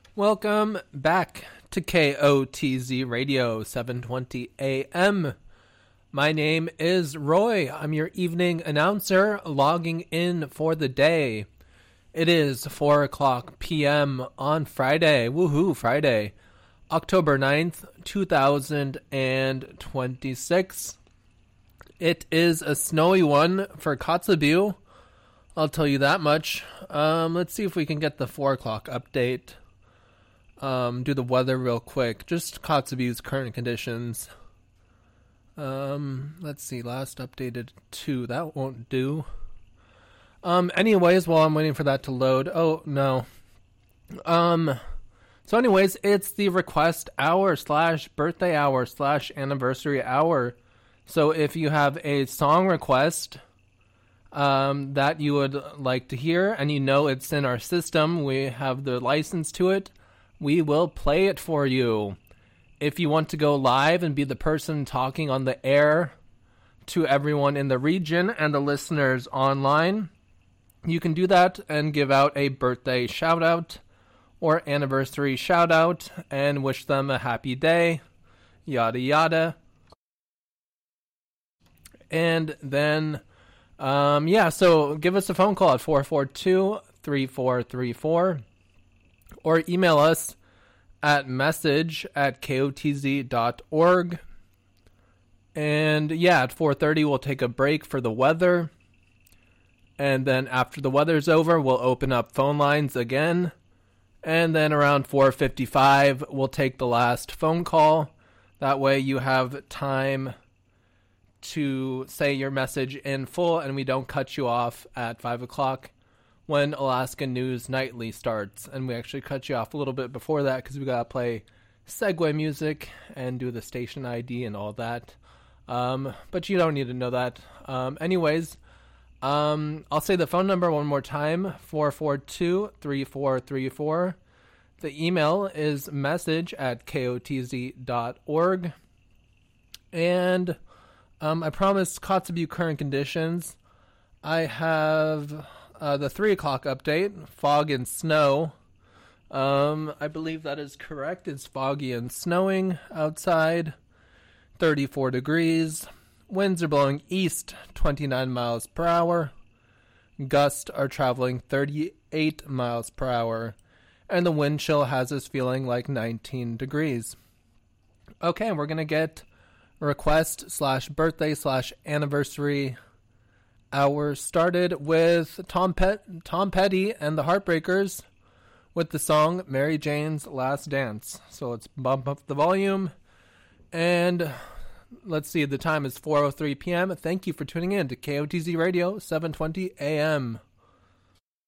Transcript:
Welcome back to KOTZ Radio 720 AM. My name is Roy. I'm your evening announcer logging in for the day. It is 4 o'clock p.m. on Friday. Woohoo, Friday. October 9th, 2026. It is a snowy one for Kotzebue. I'll tell you that much. Let's see if we can get the 4 o'clock update. Do the weather real quick. Just Kotzebue's current conditions. Let's see. Last updated 2. That won't do. Anyways, while I'm waiting for that to load. Oh, no. So anyways, it's the request hour / birthday hour / anniversary hour. So if you have a song request that you would like to hear and you know it's in our system, we have the license to it, we will play it for you. If you want to go live and be the person talking on the air to everyone in the region and the listeners online, you can do that and give out a birthday shout out or anniversary shout out and wish them a happy day, yada yada. And then, so give us a phone call at 442-3434 or email us at message@kotz.org. And at 4:30 we'll take a break for the weather. And then after the weather's over, we'll open up phone lines again. And then around 4:55 we'll take the last phone call. That way you have time to say your message in full and we don't cut you off at 5 o'clock when Alaska News Nightly starts. And we actually cut you off a little bit before that because we got to play segue music and do the station ID and all that. But you don't need to know that. Anyways, I'll say the phone number one more time, 442-3434. The email is message@kotz.org. And I promised Kotzebue current conditions. I have the 3 o'clock update, fog and snow. I believe that is correct. It's foggy and snowing outside, 34 degrees. Winds are blowing east, 29 miles per hour. Gusts are traveling 38 miles per hour. And the wind chill has us feeling like 19 degrees. Okay, we're going to get request / birthday / anniversary hour started with Tom Petty and the Heartbreakers with the song Mary Jane's Last Dance. So let's bump up the volume and let's see, the time is 4:03 p.m. Thank you for tuning in to KOTZ Radio 720 AM.